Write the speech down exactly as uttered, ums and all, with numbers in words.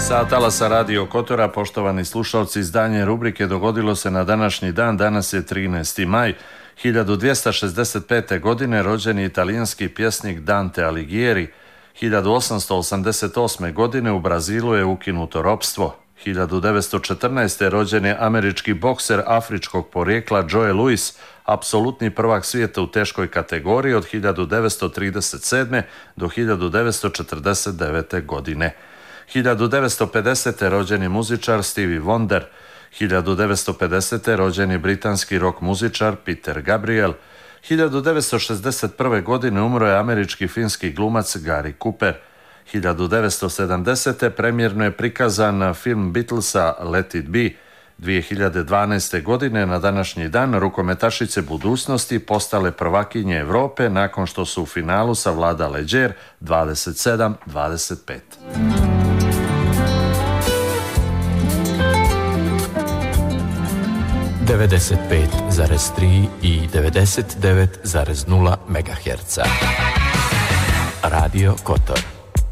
Sa talasa Radio Kotora, poštovani slušalci, izdanje rubrike Dogodilo se na današnji dan. Danas je trinaesti maj. hiljadu dvjesto šezdeset pete. godine rođen je italijanski pjesnik Dante Alighieri. hiljadu osamsto osamdeset osme. godine u Brazilu je ukinuto ropstvo. hiljadu devetsto četrnaeste. rođen je američki bokser afričkog porijekla Joe Louis, apsolutni prvak svijeta u teškoj kategoriji od hiljadu devetsto trideset sedme. do hiljadu devetsto četrdeset devete. godine. hiljadu devetsto pedesete. rođen je muzičar Stevie Wonder. hiljadu devetsto pedesete. rođen je britanski rock muzičar Peter Gabriel. hiljadu devetsto šezdeset prve. godine umro je američki finski glumac Gary Cooper. hiljadu devetsto sedamdesete. premijerno je prikazan film Beatlesa Let It Be. dvije hiljade dvanaeste. godine na današnji dan rukometašice budućnosti postale prvakinje Europe nakon što su u finalu savladale Đer dvadeset sedam dvadeset pet. devedeset pet zarez tri i devedeset devet zarez nula megaherca. Radio Kotor.